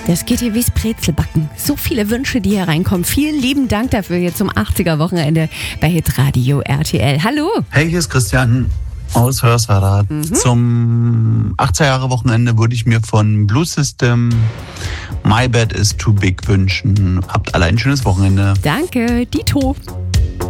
Das geht hier wie's Brezelbacken. So viele Wünsche, die hier reinkommen. Vielen lieben Dank dafür hier zum 80er-Wochenende bei Hitradio RTL. Hallo. Hey, hier ist Christian aus Hörserath. Zum 80er-Jahre-Wochenende würde ich mir von Blue System My Bed is Too Big wünschen. Habt alle ein schönes Wochenende. Danke, Dito.